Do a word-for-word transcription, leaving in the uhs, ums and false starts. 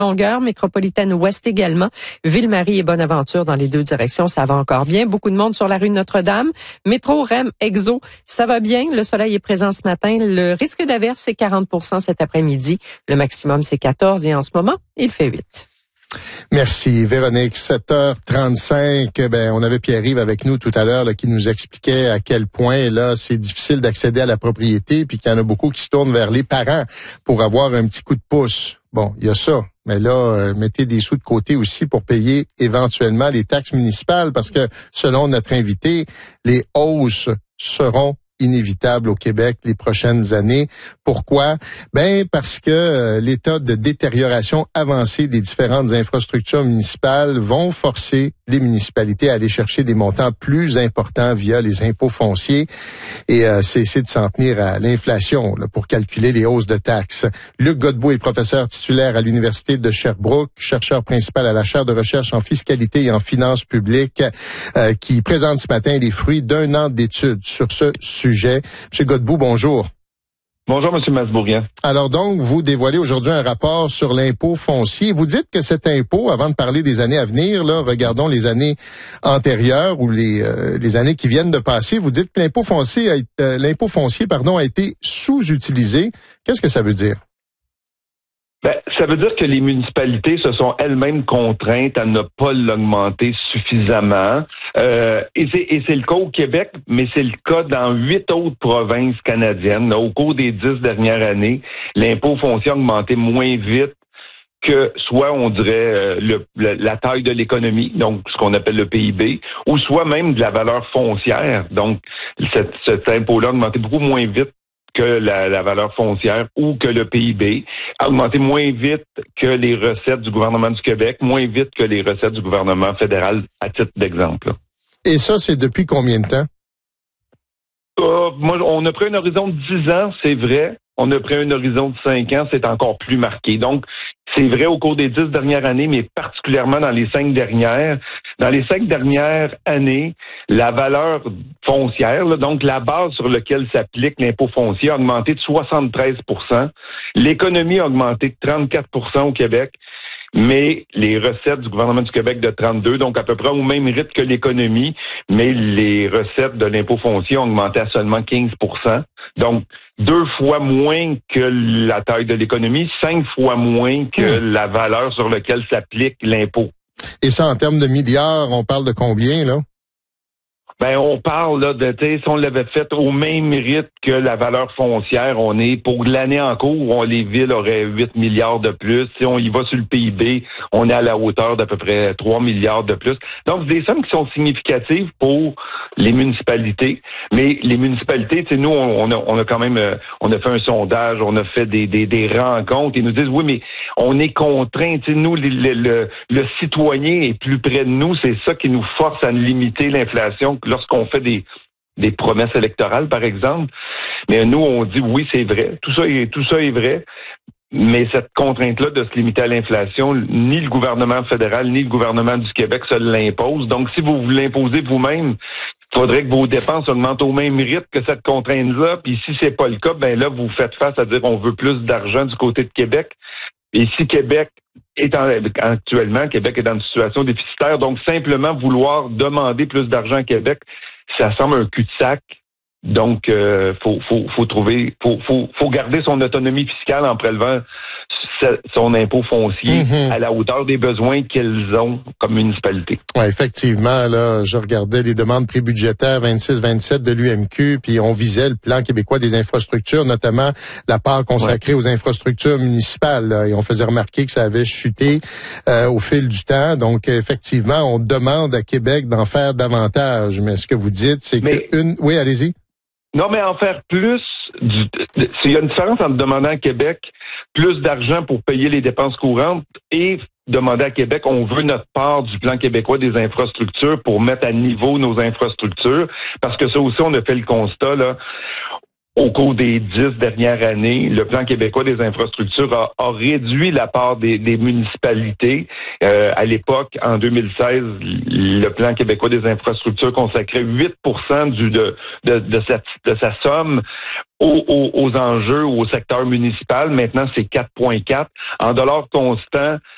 Longueur, métropolitaine ouest également, Ville-Marie et Bonaventure dans les deux directions, ça va encore bien. Beaucoup de monde sur la rue Notre-Dame. Métro, R E M, Exo, ça va bien. Le soleil est présent ce matin. Le risque d'averse, c'est quarante pour cent cet après-midi. Le maximum, c'est quatorze et en ce moment, il fait huit. Merci Véronique. sept heures trente-cinq, ben on avait Pierre-Yves avec nous tout à l'heure là, qui nous expliquait à quel point là c'est difficile d'accéder à la propriété puis qu'il y en a beaucoup qui se tournent vers les parents pour avoir un petit coup de pouce. Bon, il y a ça. Mais là, euh, mettez des sous de côté aussi pour payer éventuellement les taxes municipales parce que, selon notre invité, les hausses seront inévitables au Québec les prochaines années. Pourquoi? Ben parce que euh, l'état de détérioration avancée des différentes infrastructures municipales vont forcer les municipalités à aller chercher des montants plus importants via les impôts fonciers et euh, c'est essayer de s'en tenir à l'inflation là, pour calculer les hausses de taxes. Luc Godbout est professeur titulaire à l'Université de Sherbrooke, chercheur principal à la chaire de recherche en fiscalité et en finances publiques, euh, qui présente ce matin les fruits d'un an d'études sur ce sujet. Monsieur Godbout, bonjour. Bonjour, M. Masbourguin. Alors donc, vous dévoilez aujourd'hui un rapport sur l'impôt foncier. Vous dites que cet impôt, avant de parler des années à venir, là, regardons les années antérieures ou les, euh, les années qui viennent de passer. Vous dites que l'impôt foncier, a, euh, l'impôt foncier, pardon, a été sous-utilisé. Qu'est-ce que ça veut dire? Ben, ça veut dire que les municipalités se sont elles-mêmes contraintes à ne pas l'augmenter suffisamment. Euh, et, c'est, et c'est le cas au Québec, mais c'est le cas dans huit autres provinces canadiennes. Au cours des dix dernières années, l'impôt foncier a augmenté moins vite que soit, on dirait, euh, le, le, la taille de l'économie, donc ce qu'on appelle le P I B, ou soit même de la valeur foncière. Donc, cette, cet impôt-là a augmenté beaucoup moins vite que la, la valeur foncière ou que le P I B, a augmenté moins vite que les recettes du gouvernement du Québec, moins vite que les recettes du gouvernement fédéral, à titre d'exemple. Et ça, c'est depuis combien de temps? Euh, moi, on a pris un horizon de dix ans, c'est vrai. On a pris un horizon de cinq ans, c'est encore plus marqué. Donc, c'est vrai au cours des dix dernières années, mais particulièrement dans les cinq dernières. Dans les cinq dernières années, la valeur foncière, là, donc la base sur laquelle s'applique l'impôt foncier, a augmenté de soixante-treize pour cent. L'économie a augmenté de trente-quatre pour cent au Québec, mais les recettes du gouvernement du Québec de trente-deux, donc à peu près au même rythme que l'économie, mais les recettes de l'impôt foncier ont augmenté à seulement quinze pour cent. Donc, deux fois moins que la taille de l'économie, cinq fois moins que mmh. la valeur sur laquelle s'applique l'impôt. Et ça, en termes de milliards, on parle de combien, là? Ben, on parle là de, si on l'avait fait au même rythme que la valeur foncière, on est, pour l'année en cours, on, les villes auraient huit milliards de plus. Si on y va sur le P I B, on est à la hauteur d'à peu près trois milliards de plus. Donc, c'est des sommes qui sont significatives pour les municipalités. Mais les municipalités, tu sais, nous, on a, on a quand même, on a fait un sondage, on a fait des, des, des rencontres. Ils nous disent, oui, mais on est contraints. Tu sais, nous, le, le, le citoyen est plus près de nous. C'est ça qui nous force à limiter l'inflation lorsqu'on fait des, des promesses électorales, par exemple. Mais nous, on dit oui, c'est vrai. Tout ça est, tout ça est vrai. Mais cette contrainte-là de se limiter à l'inflation, ni le gouvernement fédéral, ni le gouvernement du Québec se l'impose. Donc, si vous vous l'imposez vous-même, il faudrait que vos dépenses augmentent au même rythme que cette contrainte-là. Puis si c'est pas le cas, ben là, vous faites face à dire qu'on veut plus d'argent du côté de Québec. Et si Québec est en, actuellement, Québec est dans une situation déficitaire, donc simplement vouloir demander plus d'argent à Québec, ça semble un cul-de-sac. Donc, euh, faut, faut, faut trouver, faut, faut, faut garder son autonomie fiscale en prélevant son impôt foncier mm-hmm. à la hauteur des besoins qu'elles ont comme municipalité. Ouais, effectivement, là, je regardais les demandes prébudgétaires vingt-six vingt-sept de l'U M Q, puis on visait le plan québécois des infrastructures, notamment la part consacrée ouais. aux infrastructures municipales, là, et on faisait remarquer que ça avait chuté euh, au fil du temps. Donc, effectivement, on demande à Québec d'en faire davantage. Mais ce que vous dites, c'est Mais... que une... Oui, allez-y. Non, mais en faire plus, du, il y a une différence entre demander à Québec plus d'argent pour payer les dépenses courantes et demander à Québec, on veut notre part du plan québécois des infrastructures pour mettre à niveau nos infrastructures. Parce que ça aussi, on a fait le constat, là. Au cours des dix dernières années, le plan québécois des infrastructures a, a réduit la part des, des municipalités. Euh, à l'époque, en deux mille seize, le plan québécois des infrastructures consacrait huit pour cent du, de, de, de, sa, de sa somme aux, aux, aux enjeux ou au secteur municipal. Maintenant, c'est quatre virgule quatre. En dollars constants,